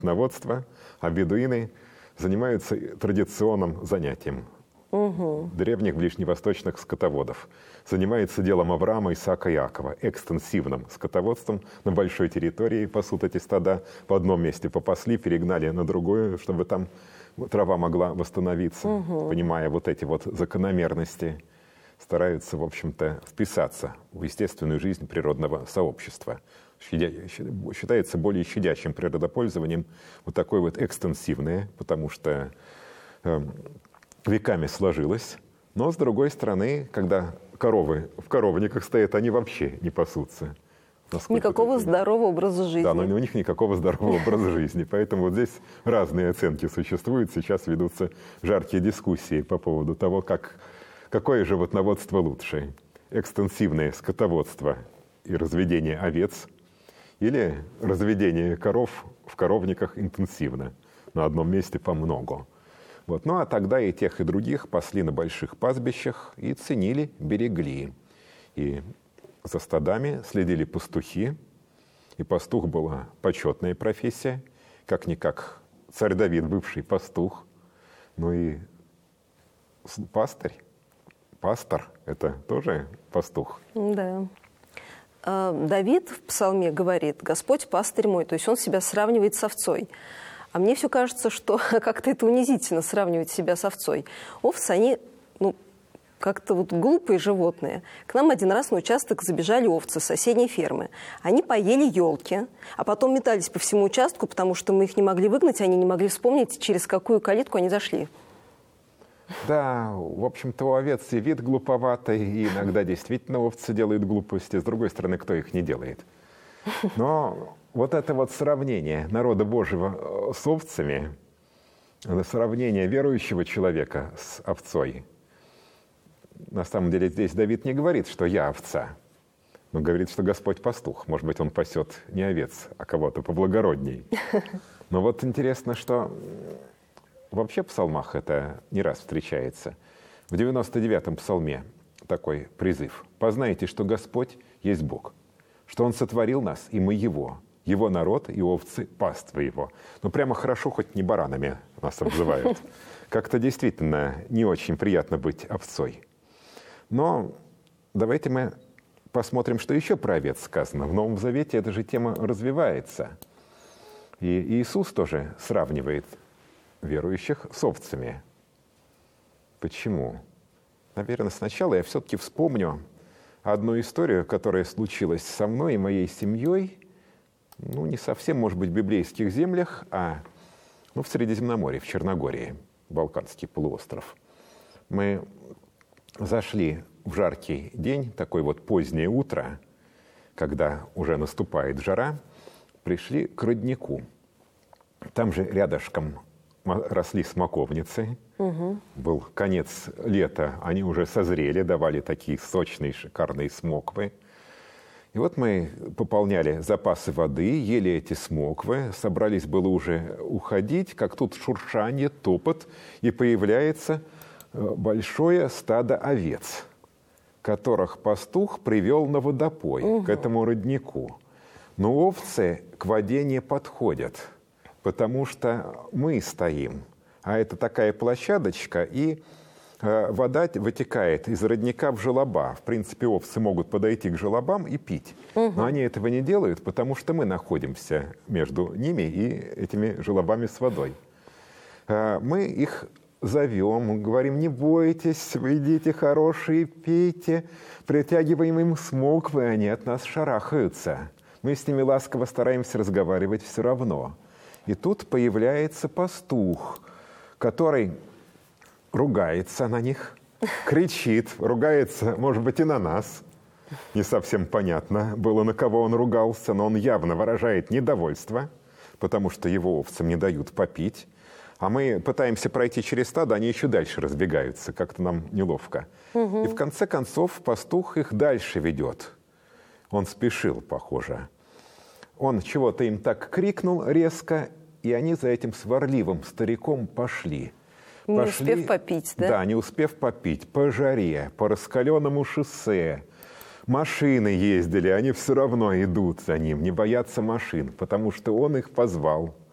животноводства, а бедуины занимаются традиционным занятием древних ближневосточных скотоводов. Занимается делом Авраама, Исаака и Иакова, экстенсивным скотоводством на большой территории. Пасут эти стада, в одном месте попасли, перегнали на другое, чтобы там трава могла восстановиться, понимая вот эти вот закономерности. Стараются, в общем-то, вписаться в естественную жизнь природного сообщества. Считается более щадящим природопользованием вот такое вот экстенсивное, потому что веками сложилось. Но, с другой стороны, когда коровы в коровниках стоят, они вообще не пасутся. Никакого здорового образа жизни. Да, но у них никакого здорового образа жизни. Поэтому вот здесь разные оценки существуют. Сейчас ведутся жаркие дискуссии по поводу того, какое животноводство лучше. Экстенсивное скотоводство и разведение овец или разведение коров в коровниках интенсивно, на одном месте по много. Вот. Ну а тогда и тех, и других пасли на больших пастбищах и ценили, берегли. И за стадами следили пастухи, и пастух была почетная профессия, как-никак царь Давид бывший пастух, ну и пастор – это тоже пастух. Да. Давид в псалме говорит: «Господь пастырь мой», то есть он себя сравнивает с овцой. А мне все кажется, что как-то это унизительно сравнивать себя с овцой. Овцы, они, как-то вот глупые животные. К нам один раз на участок забежали овцы с соседней фермы. Они поели елки, а потом метались по всему участку, потому что мы их не могли выгнать, они не могли вспомнить, через какую калитку они зашли. Да, в общем-то, у овец и вид глуповатый, и иногда действительно овцы делают глупости. С другой стороны, кто их не делает? Но вот это вот сравнение народа Божьего с овцами, сравнение верующего человека с овцой. На самом деле здесь Давид не говорит, что я овца, но говорит, что Господь пастух. Может быть, он пасет не овец, а кого-то поблагородней. Но вот интересно, что вообще в псалмах это не раз встречается. В 99-м псалме такой призыв: «Познайте, что Господь есть Бог, что Он сотворил нас, и мы Его народ и овцы паства Его». Ну, прямо хорошо, хоть не баранами нас обзывают. Как-то действительно не очень приятно быть овцой. Но давайте мы посмотрим, что еще про овец сказано. В Новом Завете эта же тема развивается. И Иисус тоже сравнивает верующих с овцами. Почему? Наверное, сначала я все-таки вспомню одну историю, которая случилась со мной и моей семьей, не совсем, может быть, в библейских землях, а в Средиземноморье, в Черногории, Балканский полуостров. Мы зашли в жаркий день, такое вот позднее утро, когда уже наступает жара, пришли к роднику. Там же рядышком росли смоковницы. Был конец лета, они уже созрели, давали такие сочные, шикарные смоквы. И вот мы пополняли запасы воды, ели эти смоквы, собрались было уже уходить, как тут шуршание, топот, и появляется большое стадо овец, которых пастух привел на водопой, к этому роднику. Но овцы к воде не подходят, потому что мы стоим, а это такая площадочка, и вода вытекает из родника в желоба. В принципе, овцы могут подойти к желобам и пить. Но они этого не делают, потому что мы находимся между ними и этими желобами с водой. Мы их зовем, говорим: не бойтесь, вы идите хорошие, пейте. Притягиваем им смоквы, они от нас шарахаются. Мы с ними ласково стараемся разговаривать все равно. И тут появляется пастух, который ругается на них, кричит, ругается, может быть, и на нас. Не совсем понятно было, на кого он ругался, но он явно выражает недовольство, потому что его овцам не дают попить. А мы пытаемся пройти через стадо, они еще дальше разбегаются, как-то нам неловко. И в конце концов пастух их дальше ведет. Он спешил, похоже. Он чего-то им так крикнул резко, и они за этим сварливым стариком пошли. Не успев попить, да? Да, не успев попить. По жаре, по раскаленному шоссе. Машины ездили, они все равно идут за ним, не боятся машин, потому что он их позвал.